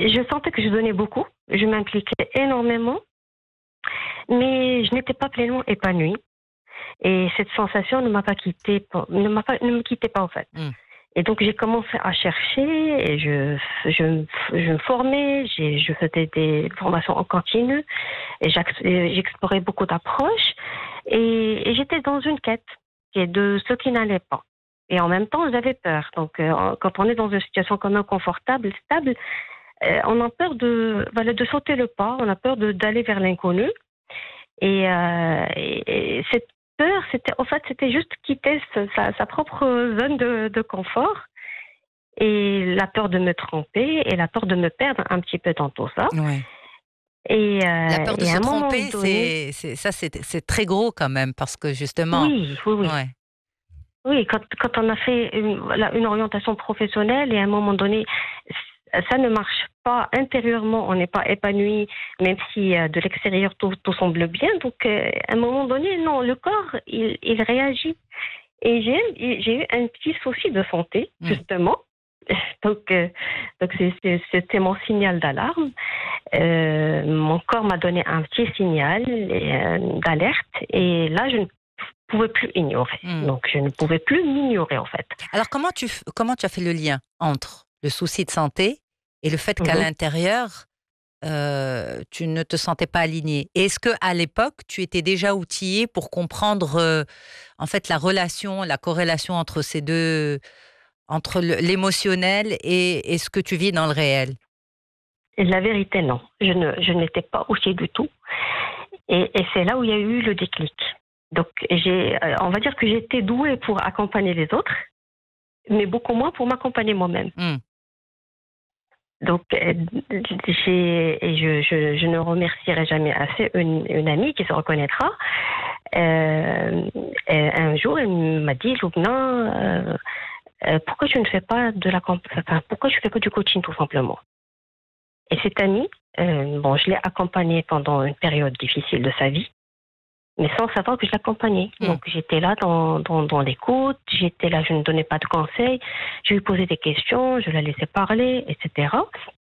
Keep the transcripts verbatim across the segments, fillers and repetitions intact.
je sentais que je donnais beaucoup, je m'impliquais énormément, mais je n'étais pas pleinement épanouie. Et cette sensation ne m'a pas quittée, ne m'a pas, ne me quittait pas en fait. Mm. Et donc j'ai commencé à chercher, et je, je, je me formais, j'ai, je faisais des formations en continu, et j'explorais beaucoup d'approches, et, et j'étais dans une quête qui est de ce qui n'allait pas. Et en même temps, j'avais peur. Donc, euh, quand on est dans une situation quand même confortable, stable, euh, on a peur de, voilà, de sauter le pas, on a peur de, d'aller vers l'inconnu. Et, euh, et, et cette peur, c'était, en fait, c'était juste quitter sa, sa propre zone de, de confort. Et la peur de me tromper et la peur de me perdre un petit peu dans tout ça. Ouais. Et, La euh, peur de et à se un moment tromper, donné, c'est, c'est, ça, c'est, c'est très gros quand même, parce que justement, oui, oui, oui. ouais. Oui, quand, quand on a fait une, voilà, une orientation professionnelle et à un moment donné, ça ne marche pas intérieurement, on n'est pas épanoui, même si euh, de l'extérieur tout, tout semble bien. Donc, euh, à un moment donné, non, le corps, il, il réagit. Et j'ai, j'ai eu un petit souci de santé, Mm. justement. Donc, euh, donc c'est, c'est, c'était mon signal d'alarme. Euh, mon corps m'a donné un petit signal euh, d'alerte. Et là, je ne pouvais plus ignorer. Mm. Donc, je ne pouvais plus m'ignorer, en fait. Alors, comment tu, f- comment tu as fait le lien entre le souci de santé et le fait qu'à Mhm. l'intérieur, euh, tu ne te sentais pas aligné? Et est-ce que à l'époque, tu étais déjà outillé pour comprendre euh, en fait la relation, la corrélation entre ces deux, entre le- l'émotionnel et, et ce que tu vis dans le réel? Et la vérité, non. Je ne, je n'étais pas outillée du tout. Et, et c'est là où il y a eu le déclic. Donc, j'ai, euh, on va dire que j'étais douée pour accompagner les autres, mais beaucoup moins pour m'accompagner moi-même. Mm. Donc, euh, j'ai, et je, je, je ne remercierai jamais assez une, une amie qui se reconnaîtra. Euh, euh, un jour, elle m'a dit, Loubna, euh, euh, pourquoi tu ne fais pas de la, comp- enfin, pourquoi tu fais pas du coaching tout simplement? Et cette amie, euh, bon, je l'ai accompagnée pendant une période difficile de sa vie, mais sans savoir que je l'accompagnais. Mm. Donc j'étais là dans, dans, dans l'écoute, j'étais là, je ne donnais pas de conseils, je lui posais des questions, je la laissais parler, et cetera.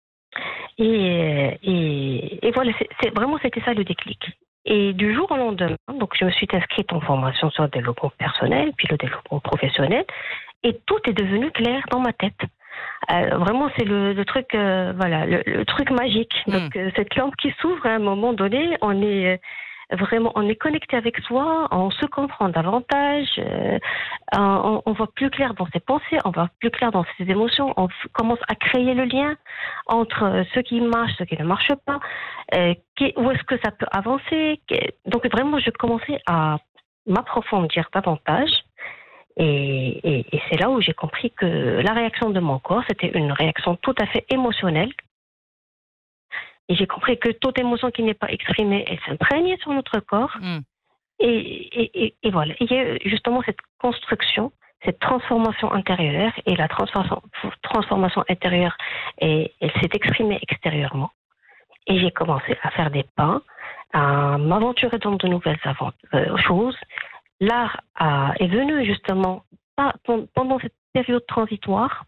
Et, et, et voilà, c'est, c'est, vraiment c'était ça le déclic. Et du jour au lendemain, donc je me suis inscrite en formation sur le développement personnel, puis le développement professionnel, et tout est devenu clair dans ma tête. Euh, vraiment, c'est le, le truc, euh, voilà, le, le truc magique. Mm. Donc, euh, cette lampe qui s'ouvre à un moment donné, on est euh, vraiment, on est connecté avec soi, on se comprend davantage, euh, on, on voit plus clair dans ses pensées, on voit plus clair dans ses émotions, on f- commence à créer le lien entre euh, ce qui marche, ce qui ne marche pas, euh, qui, où est-ce que ça peut avancer. qui- Donc, vraiment, je commençais à m'approfondir davantage. Et, et, et c'est là où j'ai compris que la réaction de mon corps, c'était une réaction tout à fait émotionnelle. Et j'ai compris que toute émotion qui n'est pas exprimée, elle s'imprègne sur notre corps. Mm. Et, et, et, et voilà. Et il y a justement cette construction, cette transformation intérieure. Et la transformation, transformation intérieure, et, elle s'est exprimée extérieurement. Et j'ai commencé à faire des pas, à m'aventurer dans de nouvelles avant- euh, choses. L'art a- est venu justement pas- pendant cette période transitoire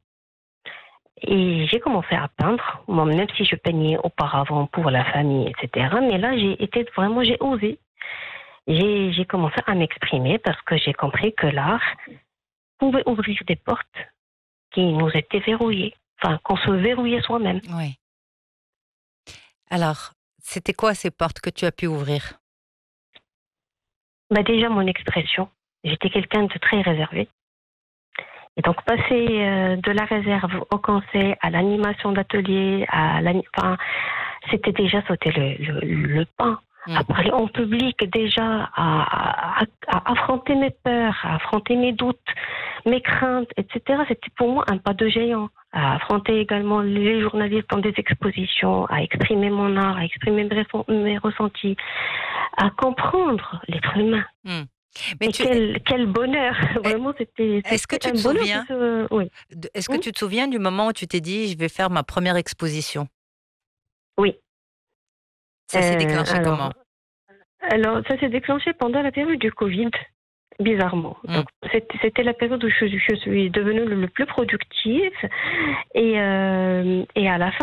et j'ai commencé à peindre, moi, même si je peignais auparavant pour la famille, et cetera. Mais là, j'ai été vraiment, j'ai osé. J'ai, j'ai commencé à m'exprimer parce que j'ai compris que l'art pouvait ouvrir des portes qui nous étaient verrouillées, enfin, qu'on se verrouillait soi-même. Oui. Alors, c'était quoi ces portes que tu as pu ouvrir? Bah, déjà, mon expression. J'étais quelqu'un de très réservé. Et donc, passer euh, de la réserve au conseil, à l'animation d'atelier, à l'ani- enfin, c'était déjà sauter le, le, le pas. Mm. À parler en public, déjà, à, à, à affronter mes peurs, à affronter mes doutes, mes craintes, et cetera. C'était pour moi un pas de géant. À affronter également les journalistes dans des expositions, à exprimer mon art, à exprimer mes, ressen- mes ressentis, à comprendre l'être humain. Mm. Mais Et tu, quel, quel bonheur! Vraiment, c'était, est-ce que c'était tu un te bonheur de souviens, se... Oui. de- est-ce que Hmm. tu te souviens du moment où tu t'es dit, je vais faire ma première exposition? Oui. Ça s'est Euh, déclenché alors, comment? alors, ça s'est déclenché pendant la période du Covid, bizarrement. Mm. Donc, c'était, c'était la période où je, je suis devenue le, le plus productive. Et, euh, et à la fin,